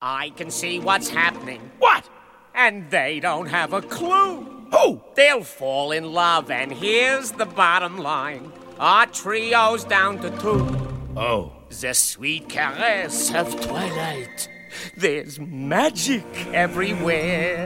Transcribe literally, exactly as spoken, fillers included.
I can see what's happening. What? And they don't have a clue. Who? They'll fall in love, and here's the bottom line. Our trio's down to two. Oh. The sweet caress of twilight. There's magic everywhere.